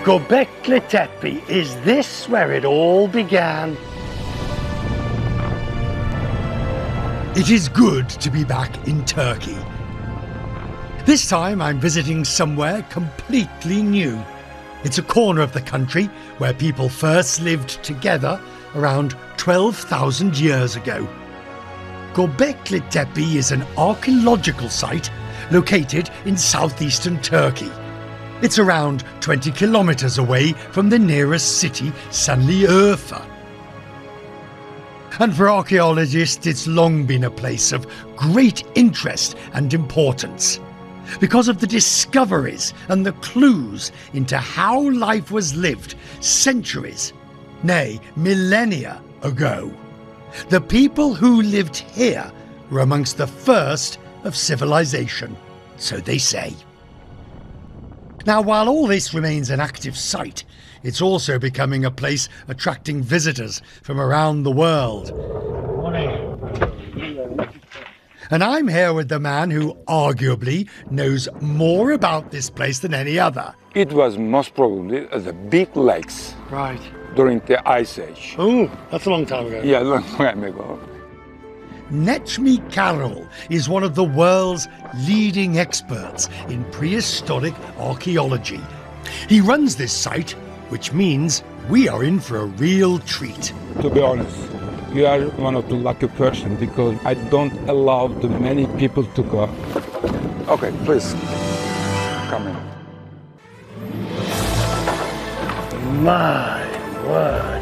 Göbekli Tepe, is this where it all began? It is good to be back in Turkey. This time I'm visiting somewhere completely new. It's a corner of the country where people first lived together around 12,000 years ago. Göbekli Tepe is an archaeological site located in southeastern Turkey. It's around 20 kilometers away from the nearest city, Şanlıurfa. And for archaeologists, it's long been a place of great interest and importance, because of the discoveries and the clues into how life was lived centuries, nay, millennia ago. The people who lived here were amongst the first of civilization, so they say. Now, while all this remains an active site, it's also becoming a place attracting visitors from around the world. And I'm here with the man who arguably knows more about this place than any other. It was most probably the big lakes. Right. During the Ice Age. Oh, that's a long time ago. Yeah, a long time ago. Necmi Karol is one of the world's leading experts in prehistoric archaeology. He runs this site, which means we are in for a real treat. To be honest, you are one of the lucky person because I don't allow the many people to go. Okay, please, come in. My word.